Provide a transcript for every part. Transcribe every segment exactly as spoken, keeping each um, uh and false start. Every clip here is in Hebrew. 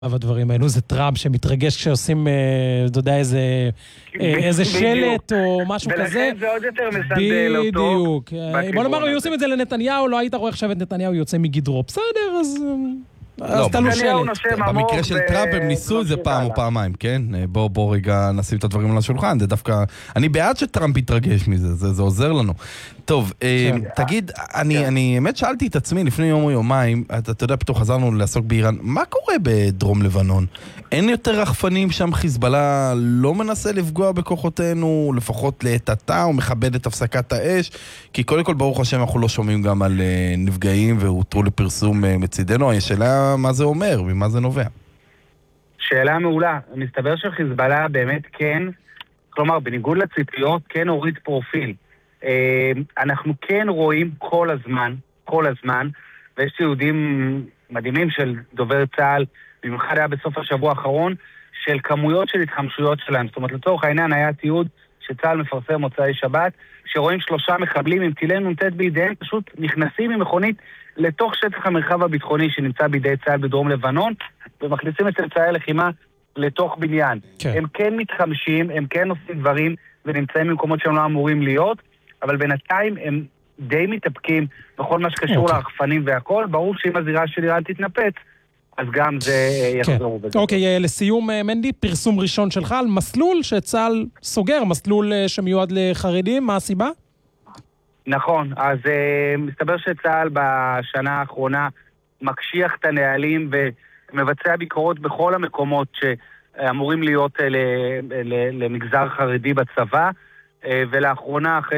הדברים האלו, זה טראמפ שמתרגש כשעושים, אתה יודע, איזה שלט או משהו כזה. ולכן זה עוד יותר מסנדל אותו. בדיוק. בוא נאמר, אם עושים את זה לנתניהו, לא היית רואה עכשיו את נתניהו יוצא מגדרו. בסדר, אז... אז תלו שלט. במקרה של טראמפ הם ניסו את זה פעם או פעמיים, כן? בוא בוא רגע נשים את הדברים על השולחן, זה דווקא... אני בעד שטראמפ יתרגש מזה, זה עוזר לנו. טוב, תגיד, אני באמת שאלתי את עצמי לפני יום או יומיים, אתה יודע, פתאום חזרנו לעסוק באיראן, מה קורה בדרום לבנון? אין יותר רחפנים שם, חיזבאללה לא מנסה לפגוע בכוחותינו, לפחות לעת הוא מכבד את הפסקת האש, כי קודם כל ברוך השם אנחנו לא שומעים גם על נפגעים והותרו לפרסום מצידנו. השאלה מה זה אומר ומה זה נובע. שאלה מעולה. מסתבר שחיזבאללה באמת כן, כלומר בניגוד לציפיות, כן הוריד פרופיל. אנחנו כן רואים כל הזמן, כל הזמן, ויש תיעודים מדהימים של דובר צה"ל, במיוחד היה בסוף השבוע האחרון, של כמויות של התחמשויות שלהם. זאת אומרת, לצורך העניין היה תיעוד שצה"ל מפרסם מוצאי שבת, שרואים שלושה מחבלים עם טילי נ"ט בידיהם, פשוט נכנסים ממכונית לתוך שטח המרחב הביטחוני שנמצא בידי צה"ל בדרום לבנון, ומכניסים את אמצעי הלחימה לתוך בניין. כן. הם כן מתחמשים, הם כן עושים דברים, ונמצאים במקומות שהם לא אמורים להיות, אבל בינתיים הם די מתאפקים בכל מה שקשור okay. לרחפנים והכל. ברור שאם הזירה של איראן תתנפץ, אז גם זה יחזור בזה. אוקיי, לסיום מנדי, פרסום ראשון שלך על מסלול שצה"ל סוגר, מסלול שמיועד לחרדים, מה הסיבה? נכון, אז מסתבר שצה"ל בשנה האחרונה מקשיח את הנהלים ומבצע ביקורות בכל המקומות שאמורים להיות למגזר חרדי בצבא, ולאחרונה אחרי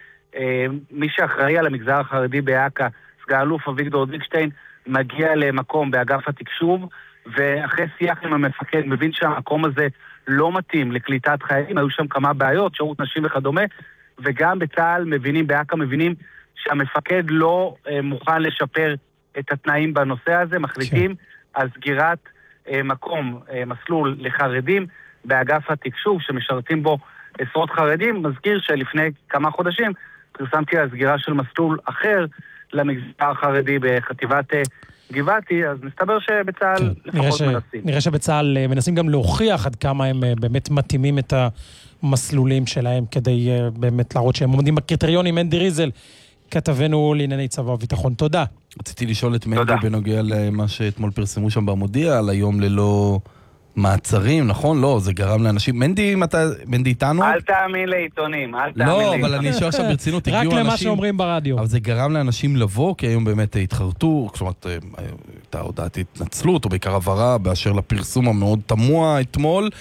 שמי שאחראי על המגזר החרדי באק"א, סגן אלוף אביגדור דיקשטיין, מגיע למקום באגף התקשוב, ואחרי שיח עם המפקד מבין שהמקום הזה לא מתאים לקליטת חיילים, היו שם כמה בעיות, שירות נשים וכדומה, וגם בצה"ל מבינים, באק"א מבינים שהמפקד לא אה, מוכן לשפר את התנאים בנושא הזה, מחליטים על סגירת אה, מקום, אה, מסלול לחרדים באגף התקשוב, שמשרתים בו עשרות חרדים. מזכיר שלפני כמה חודשים פרסמתי על סגירה של מסלול אחר למגזר החרדי בחטיבת גבעתי, אז מסתבר שבצה"ל לפחות מנסים. נראה שבצה"ל מנסים גם להוכיח עד כמה הם באמת מתאימים את המסלולים שלהם, כדי באמת להראות שהם עומדים בקריטריונים. מנדי ריזל, כתבנו לענייני צבא וביטחון. תודה. רציתי לשאול את מנדי בנוגע למה שאתמול פרסמו שם בעמודיה, על היום ללא מעצרים, נכון? לא, זה גרם לאנשים. מנדי, מנדי איתנו? אל תאמין לעיתונים, אל תאמין לא, אבל אני שואל עכשיו ברצינות, רק למה שאומרים ברדיו. אבל זה גרם לאנשים לבוא, כי היום באמת התחרטו, זאת אומרת, הייתה הודעת התנצלות, או בעיקר הבהרה, באשר לפרסום המאוד תמוה אתמול.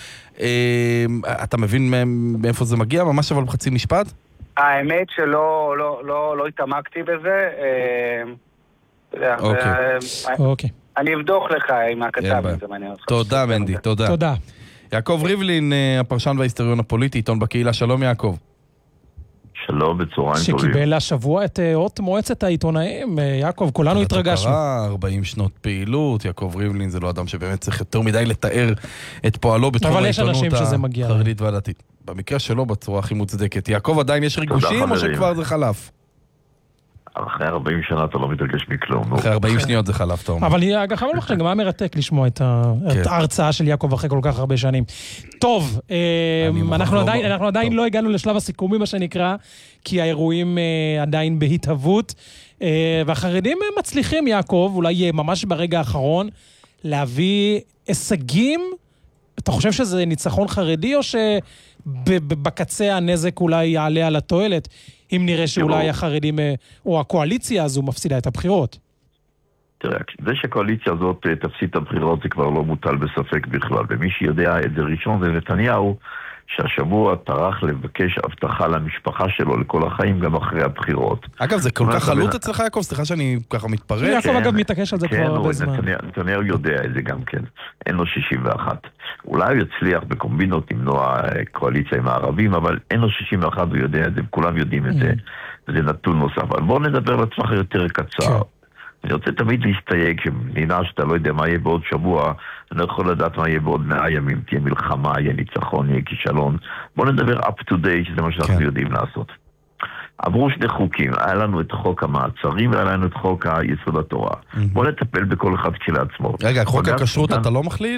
אתה מבין מאיפה זה מגיע? ממש אבל בחצי משפט? האמת שלא, לא, לא, לא התעמקתי בזה. אוקיי. אוקיי. אני אבדוק לך עם הכתב, זה מעניין אותך. תודה מנדי, תודה. תודה. יעקב ריבלין, הפרשן וההיסטוריון הפוליטי, עיתון בקהילה. שלום יעקב. שלום, בצהריים טובים. שקיבל השבוע את אות מועצת העיתונאים. יעקב, כולנו התרגשנו. ארבעים שנות פעילות, יעקב ריבלין זה לא אדם שבאמת צריך יותר מדי לתאר את פועלו בתחום העיתונות החרדית והדתית. במקרה שלו בצורה הכי מוצדקת. יעקב, עדיין יש ריגושים או שכבר זה חלף? אחרי ארבעים שנה אתה לא מתרגש מכלום. אחרי ארבעים שניות זה חלף, תאום. אבל גם היה מרתק לשמוע את ההרצאה של יעקב אחרי כל כך הרבה שנים. טוב, אנחנו עדיין לא הגענו לשלב הסיכומים, מה שנקרא, כי האירועים עדיין בהתהוות, והחרדים מצליחים, יעקב, אולי ממש ברגע האחרון, להביא הישגים. אתה חושב שזה ניצחון חרדי, או שבקצה הנזק אולי יעלה על התועלת? אם נראה שאולי החרדים או הקואליציה הזו מפסידה את הבחירות. תראה, זה שהקואליציה הזאת תפסיד את הבחירות זה כבר לא מוטל בספק בכלל, ומי שיודע את זה ראשון זה נתניהו, שהשבוע טרח לבקש הבטחה למשפחה שלו לכל החיים גם אחרי הבחירות. אגב, זה כל כך חלוט אצלך, יעקב? סליחה שאני ככה מתפרץ. יעקב אגב מתעקש על זה כבר הרבה זמן. נתניהו יודע את זה גם כן. אין לו שישים ואחת. אולי הוא יצליח בקומבינות למנוע קואליציה עם הערבים, אבל אין לו שישים ואחת, הוא יודע את זה, וכולם יודעים את זה. זה נתון נוסף. אבל בואו נדבר לטווח יותר קצר. אני רוצה תמיד להסתייג שמדינה שאתה לא יודע מה יהיה בעוד שבוע, אני לא יכול לדעת מה יהיה בעוד מאה ימים, תהיה מלחמה, יהיה ניצחון, יהיה כישלון. בואו נדבר up to date, שזה מה שאנחנו יודעים לעשות. עברו שני חוקים, היה לנו את חוק המעצרים והיה לנו את חוק היסוד התורה. בוא נטפל בכל אחד כשלעצמו. רגע, חוק הכשרות אתה לא מכליל?